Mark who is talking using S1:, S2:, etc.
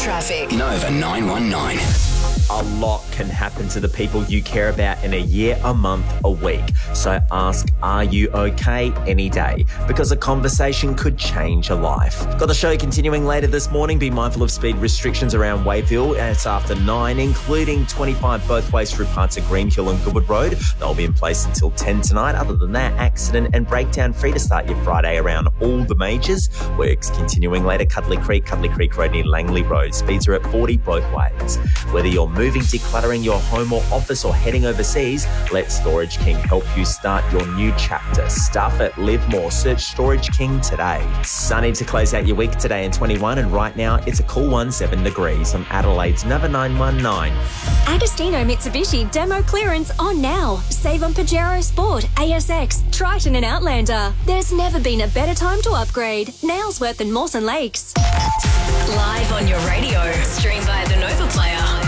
S1: Traffic.
S2: Nova 919.
S3: A lot can happen to the people you care about in a year, a month, a week. So ask, are you okay any day? Because a conversation could change a life. Got the show continuing later this morning. Be mindful of speed restrictions around Waveville. It's after 9, including 25 both ways through parts of Greenhill and Goodwood Road. They'll be in place until 10 tonight. Other than that, accident and breakdown free to start your Friday around all the majors. Works continuing later. Cuddly Creek Road near Langley Road. Speeds are at 40 both ways. Whether you're moving, decluttering your home or office, or heading overseas, let Storage King help you start your new chapter. Stuff it, live more. Search Storage King today. Sunny to close out your week today in 21, and right now it's a cool 17 degrees on Adelaide's Nova 919.
S4: Agostino Mitsubishi demo clearance on now. Save on Pajero Sport, ASX, Triton and Outlander. There's never been a better time to upgrade. Nailsworth and Mawson Lakes.
S1: Live on your radio.